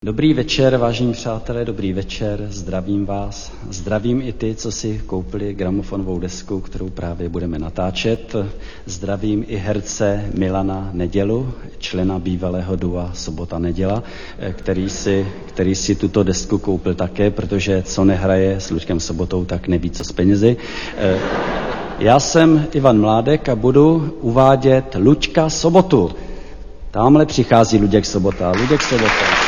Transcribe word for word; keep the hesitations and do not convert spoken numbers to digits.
Dobrý večer, vážení přátelé, dobrý večer, zdravím vás. Zdravím i ty, co si koupili gramofonovou desku, kterou právě budeme natáčet. Zdravím i herce Milana Nedělu, člena bývalého dua Sobota Neděla, který si, který si tuto desku koupil také, protože co nehraje s Luďkem Sobotou, tak neví, co s penězi. Já jsem Ivan Mládek a budu uvádět Luďka Sobotu. Támhle přichází Luděk Sobota. Luděk Sobota.